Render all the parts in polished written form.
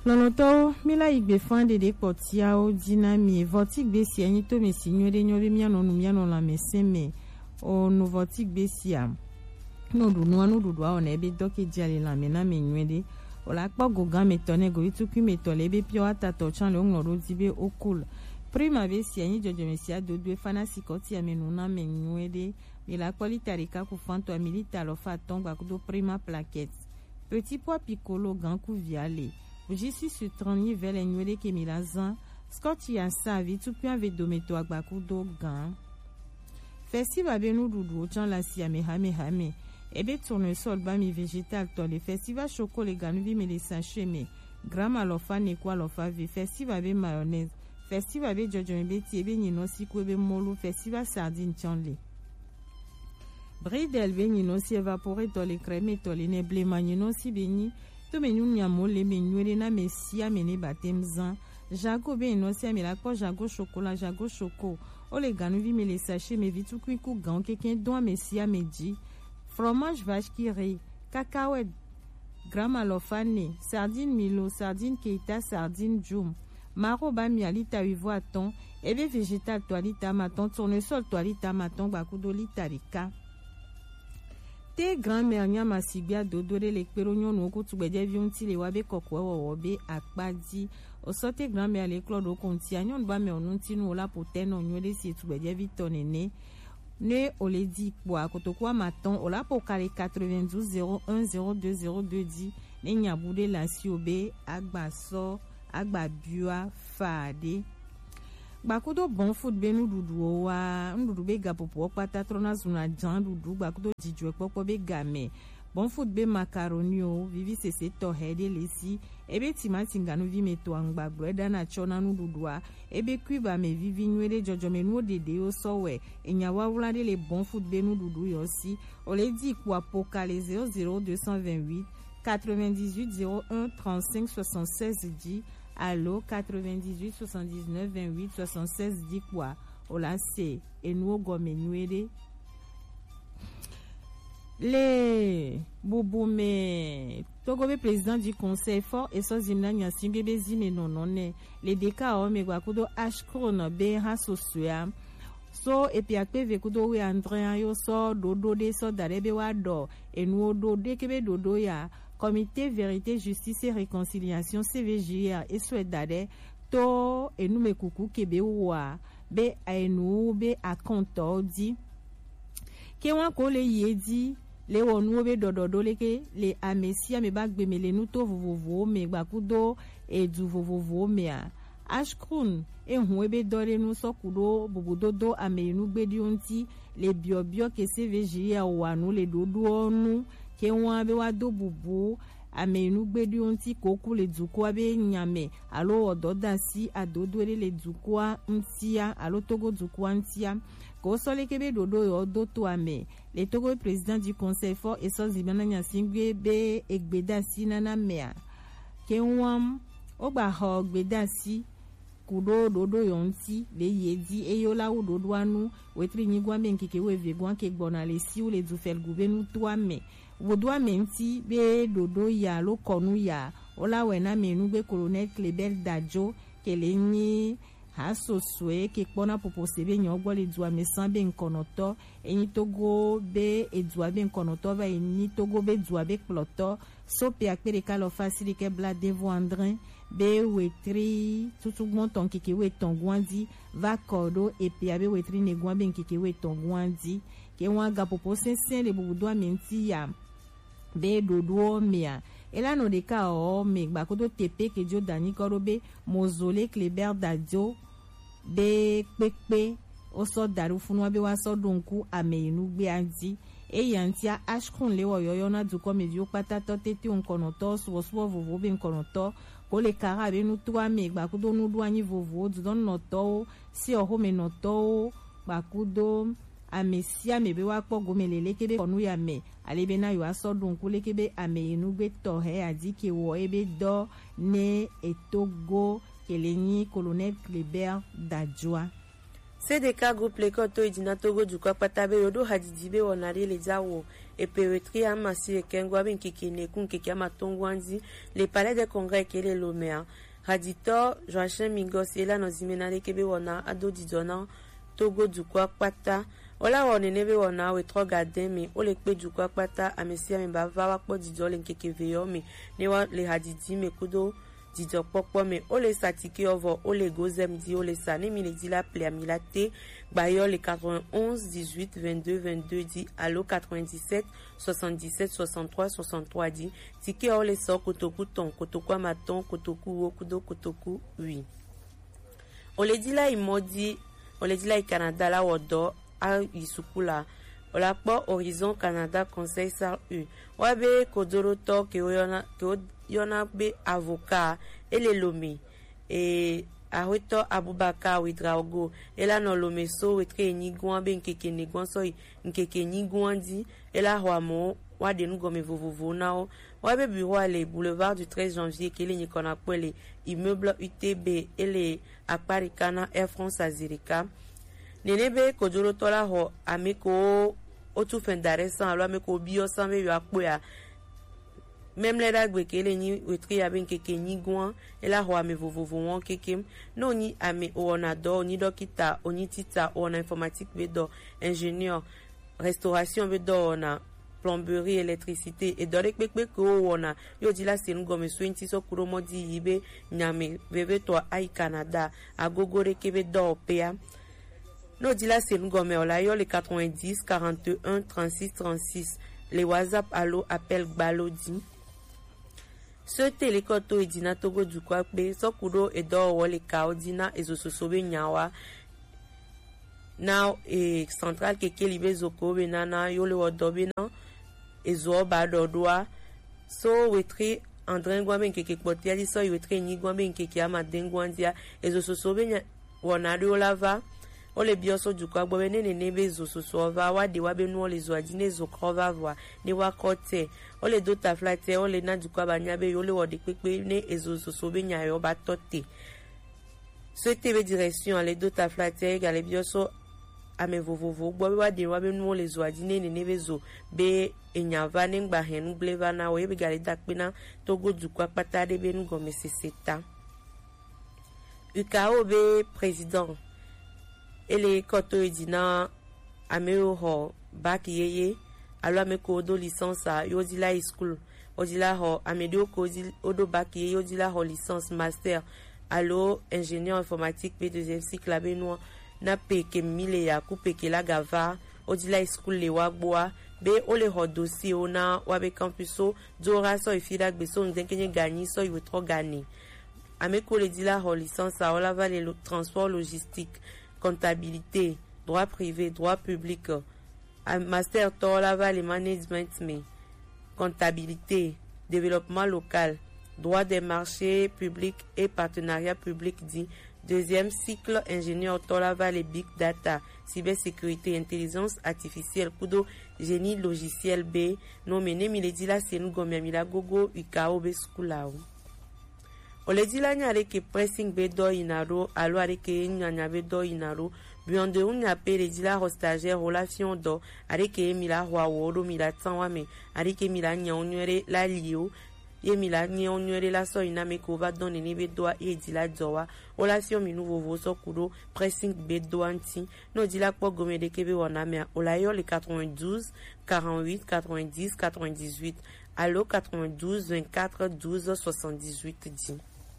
Lonoto mila igbe fande de potia o dinami votik besi anyi to mesi nyode nyobe miano nu miano la meseme o no votik besi am no du no anu du on ebe doke jali la mena me nyode o la kpo goga metone go ituku metole ebe pio ata to chan le ngoro dibe okul prima besi anyi jojo mesi ado due fana sikoti amenu na me nyode mi la kwalitarika ku fanto milita lo fa tongba ku do prima plaquette petit pois piccolo ganku viale je suis sur trani vers les nuits que milazan Scotty a savi tout bien avec dometo agbaku do gan festival benu dudu chan la siame hame ebe tournesol ba mi végétal to le festival choco les ganuvi me les sacheme grama lofa ne kwa lofa vi festival be mayonnaise festival be jojo be ti ebe nyino siku be molu festival sardine chanle bridel be nyino si évaporé to le crème to le ne blé manino si beni to menu nyamo le menu na mesia mene batemzan jago be no si amela ko jago chocolat jago choco o le ganuvi me les sachets me vitu ku gan quelqu'un don mesia meji fromage vache qui rit cacahuète grama lofane sardine milo sardine keita sardine jum maro ba mialita vivo aton ebe végétal toilita maton tournesol toilita maton bakudo litarika te grand-mère nyama sibia dodore le peronyo no ko tugbeje vionti le wabe kokwe wobe akpadi o sote grand-mère le clodo konti anyon ba me onunti no la poteno nyole si tugbeje vitonene ne oledi kwa kotokwa maton ola pokale 92 01 02 02 ne nyabude la siobe agbaso agbabua fade bakudo bon foot benu dudu wa ndudu be gapopo pata trona zuna jan dudu bakudo jijwe popo be game bon foot be macaroni o vivi sese to hede lesi ebe timati nganu vi meto angba breda na chona nududua ebe kuiba me vivi nwele jojo menu dede o sowe enyawa wulade le bon foot benu dudu yosi oledi kwa poka le 00228 98 01 35 76 10 Allo 98 79 28 76 10 quoi ola se enuo gomenuere le bouboume togobe président du conseil fort et so zimna nyansi bebe zime nonone le deka o me gwakudo ashkron be ha sosua so epi akpe vekudo we andrea yo so dodo de so darebe wado enuo do de kebe dodo ya Comité Vérité, Justice et Réconciliation CVJR et Souedade to enume kuku kebe wa be aenu be akonto di ke wan ko le yedi le wonu be dododo leke le amesia me bagbe me le nuto vovovo me gbakudo edu vovovo me a ashkun e huebe dore nu sokudo bubudodo amenu gbedi onti le biobio ke CVJR wanu le dodo onu ke wan be wa do bubu amenu gbedi onti koku le dukwa be nyame alo ododa si adodore le dukwa ntia alo togo dukwa ntia ko sole kebe dodo yo do to ame le togo président du conseil fort et so zibana nyasingwe be egbeda si nana mea ke wan ogba ho gbeda si kudo dodo yonti le yedi eyola u dodo anu wetri nyigwa menkike we vegwan ke gbona le si u le dufel gubenu to ame Vodwa menti be dodo ya lo konu ya ola wena menu be colonel Kleber Dajo kelenyi haso swe ke kpona popo sebe nyogbo le dua mesan be nkonoto eni togo be edua be nkonoto va eni togo be dua be kloto so pe akpere kalo fasili ke bla devo andrin be wetri tutu monton kike we tongwandi va kodo e pe abe wetri negwa be kike we tongwandi ke wanga popo sensen le bubudwa menti ya be dodo mea ela no deka o me gbakodo tepe ke jo dani korobe mozole Kleber Dadio be pepe o so daru funwa be wa so donku amenu gbe andi e yantia ashkun le wo yoyo na du ko me dio patato tete onkonoto so vovo be onkonoto ko le kara be nu twa me gbakodo nu do anyi vovo du don noto si o ho me noto gbakodo amesia mebe wa kpo gomelele kebe konu ya me alebe na yo asodun kule kebe ame enugbe to he adike wo ebe do ne etogo kelenyi colonel Kleber Dajoa CDK groupe lekoto edina togo du kwa patabe yodo hadidibe wonari les awo et péretri amasi ekengwa benkikine kunkiki amatongwanzi le palais de congrès kele lomea Raditor Joachim Mingos ela no zimenale kebe wona ado didona togo du kwa pata ola wonene be wona we tro garden mi ole pe du kwa pata amesia me bava wa po didole nkeke veyo mi ne wa le hadidi me kudo Didier Pokpo mais on les satike over on les gozem di on les sané mi les dit la ple amilate bayo les 91 18 22 22 dit allo 97 77 63 63 dit tike on les sort kotoku ton kotoku maton kotoku okudo kotoku oui on les dit là il modi on les dit là Canada la wodo a isukula on la po Horizon Canada Conseil ça wabe kodoro to ke yona be avocat ele lomi e ahweto Abubakar Widraogo ela no lomi so wetre ni gwan be nkeke ni gwan so nkeke ni gwan di ela hwamo wade nu gome vovovo nao wabe bureau ale boulevard du 13 janvier kele ni kona kwele immeuble UTB ele aparikana Air France Azirika nenebe kodoro tola ho ameko otu fendare san alo ameko bio san be yo akpoya même les dagbe kele ni wetri ya ben keke ni gwan ela ho ame vovovo won kekem no ni ame onado ni dokita oni tita on informatique be do ingénieur restauration be do ona plomberie électricité et dore pekpe ko ona yo di la senu gome swinti so kuro modi yibe nyame bebe to ai Canada agogore kebe do pea no di la senu gome ola yo le 90 41 36 36 les WhatsApp allo appel balodi ce télécoto edina togo du kwa pe sokudo edo wole kaodina ezososobe nyawa now e central keke libe zoko benana yole wodobe na ezo ba dodwa so wetri André Ngwambe keke kpotia di so wetri ni Ngwambe keke amadengwandia ezososobe wonari olava ole bioso du kwa gbo nene nebe zososo va wa de wa benu ole zo adine zo krova va ne wa kote ole do ta flate ole na du kwa banyabe yole wode pepe ne ezososo be nyayo ba tote ce TV direction ale do ta flate gale bioso ame vovovo gbo wa de wa benu ole zo adine ne nebe zo be enyava ne ngba henu bleva na we be gale dakpena togo du kwa patade benu gome seseta UKAO be président ele koto edina ameo ho bac yeye alo ameko odo licence a yodila high school odila ho amedio ko odo bac yeye yodila ho licence master alo ingénieur informatique P2e cycle la benoa na peke mile ya kupeke la gava odila high school le wagboa be ole ho dossier ona wabe campuso dora so ifida gbeso ndenkenye gagni so yotro gagner ameko le dila ho licence a olava le transport logistique comptabilité, droit privé, droit public, master Torlava le management, mais comptabilité, développement local, droit des marchés publics et partenariat public dit, deuxième cycle ingénieur Torlava le big data, cybersécurité, intelligence artificielle, kudo, génie logiciel B, nommé miledi la senu gomiamila gogo UKAO be skulao. Ole di la nyare ke pressing be do inaro alo are ke nyanya be do inaro bionde unya pe le di la stagiaire relation do are ke mi la hwa wodo mi la tanwa me are ke mi la nya onwere la lio ye mi la nya onwere la so ina me ko va donne ne be do e di la dowa relation mi nouveau vo so kudo pressing be do anti no di la po gome de ke be wona me ola yo le 92 48 90 98 allo 92 24 12 78 10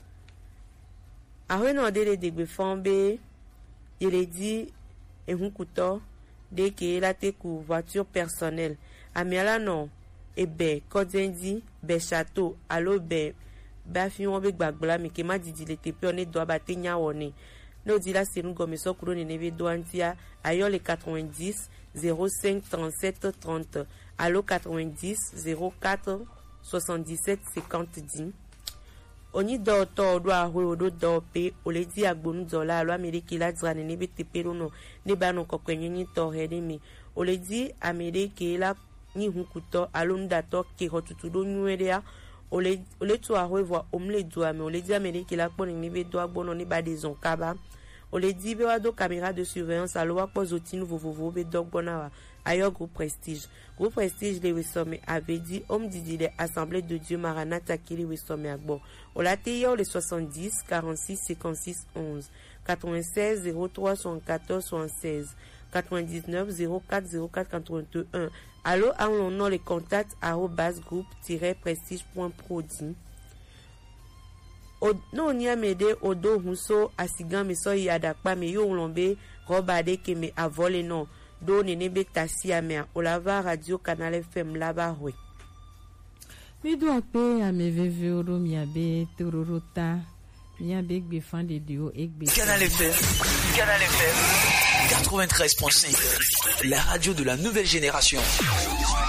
Ahwe no de degbe fombe il dit ehunkuto de ke la te ku voiture personnelle amiala no ebe kodendi be château allo be ba fi won be gbagbola mi ke ma didi le te pe on do abate nya woni no di la senu gome so kuro ne be do antia ayo le 90 05 37 30 allo 90 04 77 50 10 Oni do to do ahwe do do pe ole di agbonu dola alo Ameriki la drane ne bete pero no ne ba no kokwenye ni to hede mi ole di Ameriki la ni hunkuto alo nda to ke hotutu do nyuerea ole to ahwe vo omle do ame ole di Ameriki la poni ne be do agbono ne ba de zonkaba Ole di be wado caméra de surveillance à l'oua pozotine vovovo be dogbona ailleurs groupe Prestige. Groupe Prestige les Wissome avait dit homme didi les assemblées de Dieu Maranatha qui les Wissome agbo. Ola teyo les 70 46 56 11 96 03 74 76 99 04 04 81. Allo à nom les contacts @groupe-prestige.prodi. No nia mede odo huso asigan me so yada pa me yo lombe robade ke me avole non do nene be tasia me olava radio canal FM laba hwe mi do pe a me veve oro mi abe tururota mi abe gbe fan de dio egbe Canal FM 93.5 la radio de la nouvelle génération.